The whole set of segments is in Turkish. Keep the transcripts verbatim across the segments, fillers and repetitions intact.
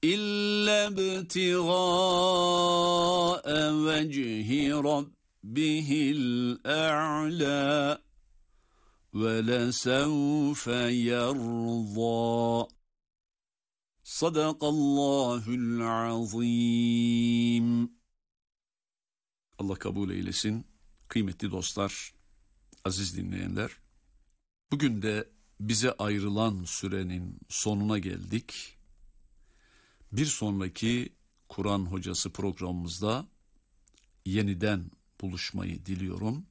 إلا ابتغاء وجه ربه الأعلى وَلَسَوْفَ يَرْضَى. Sadakallahul azim. Allah kabul eylesin. Kıymetli dostlar, aziz dinleyenler, bugün de bize ayrılan sürenin sonuna geldik. Bir sonraki Kur'an Hocası programımızda yeniden buluşmayı diliyorum.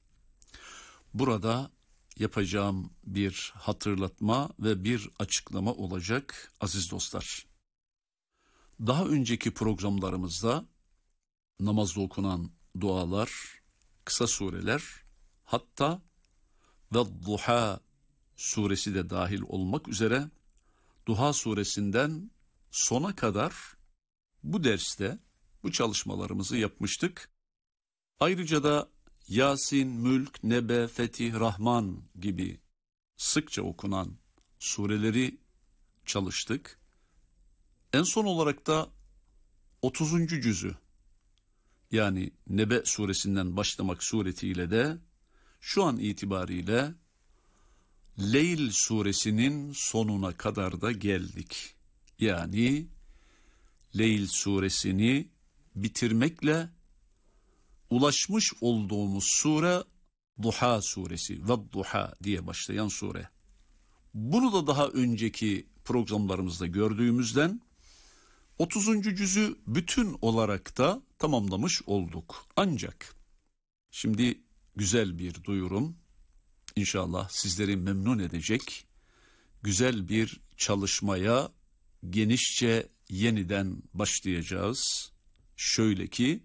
Burada yapacağım bir hatırlatma ve bir açıklama olacak aziz dostlar. Daha önceki programlarımızda namazda okunan dualar, kısa sureler, hatta ve Duha suresi de dahil olmak üzere Duha suresinden sona kadar bu derste bu çalışmalarımızı yapmıştık. Ayrıca da Yasin, Mülk, Nebe, Fetih, Rahman gibi sıkça okunan sureleri çalıştık. En son olarak da otuzuncu cüzü, yani Nebe suresinden başlamak suretiyle de şu an itibariyle Leyl suresinin sonuna kadar da geldik. Yani Leyl suresini bitirmekle ulaşmış olduğumuz sure Duha suresi ve Duha diye başlayan sure. Bunu da daha önceki programlarımızda gördüğümüzden otuzuncu cüzü bütün olarak da tamamlamış olduk. Ancak şimdi güzel bir duyurum, İnşallah sizleri memnun edecek güzel bir çalışmaya genişçe yeniden başlayacağız. Şöyle ki,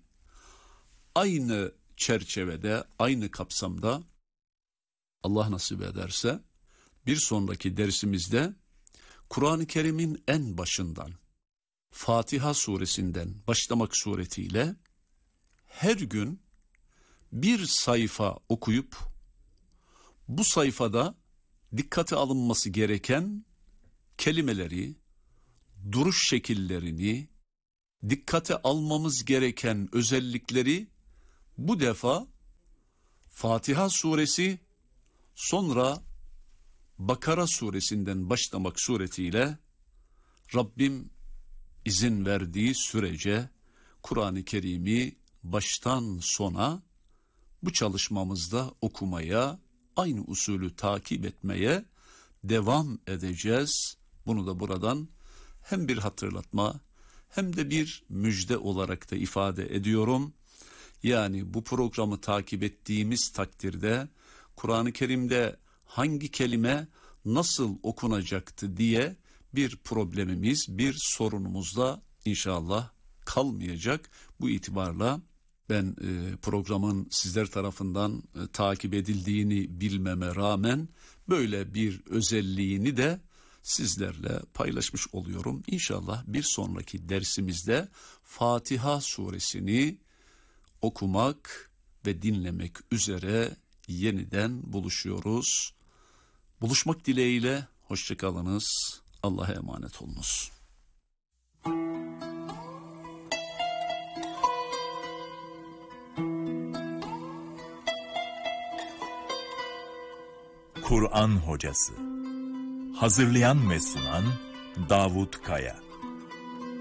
aynı çerçevede, aynı kapsamda Allah nasip ederse bir sonraki dersimizde Kur'an-ı Kerim'in en başından, Fatiha suresinden başlamak suretiyle her gün bir sayfa okuyup bu sayfada dikkate alınması gereken kelimeleri, duruş şekillerini, dikkate almamız gereken özellikleri bu defa Fatiha suresi, sonra Bakara suresinden başlamak suretiyle Rabbim izin verdiği sürece Kur'an-ı Kerim'i baştan sona bu çalışmamızda okumaya, aynı usulü takip etmeye devam edeceğiz. Bunu da buradan hem bir hatırlatma hem de bir müjde olarak da ifade ediyorum. Yani bu programı takip ettiğimiz takdirde Kur'an-ı Kerim'de hangi kelime nasıl okunacaktı diye bir problemimiz, bir sorunumuz da inşallah kalmayacak. Bu itibarla ben e, programın sizler tarafından e, takip edildiğini bilmeme rağmen böyle bir özelliğini de sizlerle paylaşmış oluyorum. İnşallah bir sonraki dersimizde Fatiha suresini okumak ve dinlemek üzere yeniden buluşuyoruz. Buluşmak dileğiyle hoşça kalınız. Allah'a emanet olunuz. Kur'an Hocası. Hazırlayan ve sunan Davut Kaya.